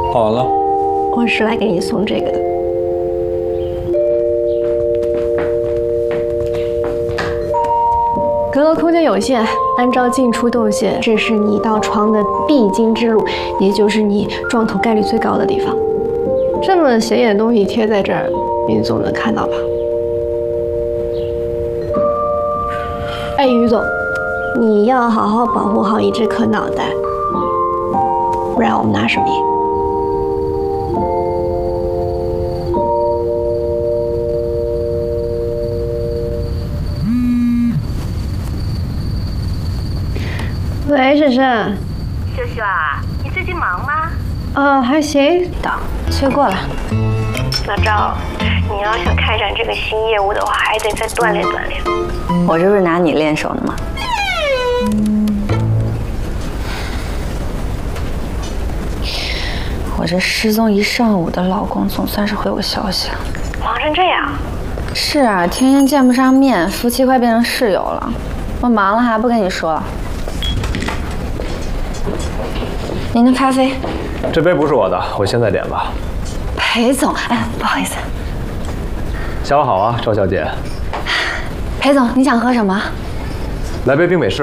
泡完了。 我是来给你送这个的。阁楼空间有限，按照进出动线，这是你到床的必经之路，也就是你撞头概率最高的地方。这么显眼的东西贴在这儿，你总能看到吧？哎，于总，你要好好保护好你这颗脑袋，不然我们拿什么赢？喂，婶婶。 秀秀啊，你最近忙吗？ 还行，先过来。 老赵，你要想开展这个新业务的话，还得再锻炼锻炼。 我这不是拿你练手呢吗？我这失踪一上午的老公总算是回我消息了。 忙成这样？ 是啊，天天见不上面，夫妻快变成室友了。我忙了还不跟你说了。您的咖啡。 这杯不是我的，我现在点吧。 裴总，哎，不好意思。 下午好啊，赵小姐。 裴总，你想喝什么？ 来杯冰美式。